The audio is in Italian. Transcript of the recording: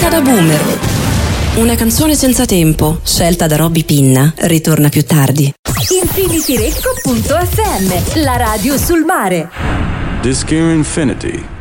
Vita da boomer. Una canzone senza tempo, scelta da Robby Pinna, ritorna più tardi. infinityrecco.fm, la radio sul mare. Disc Infinity